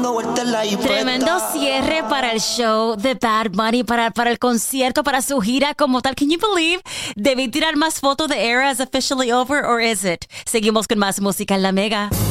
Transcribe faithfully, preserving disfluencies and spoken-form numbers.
Tremendo cierre para el show de Bad Bunny, para, para el concierto, para su gira como tal. Can you believe? ¿Debí tirar más fotos de Era is officially over or is it? Seguimos con más música en La Mega.